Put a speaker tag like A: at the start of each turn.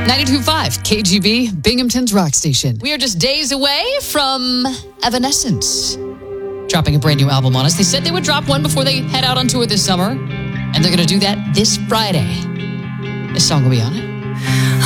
A: 92.5 KGB, Binghamton's rock station. We are just days away from Evanescence dropping a brand new album on us. They said they would drop one before they head out on tour this summer, and they're going to do that this Friday. This song will be on it.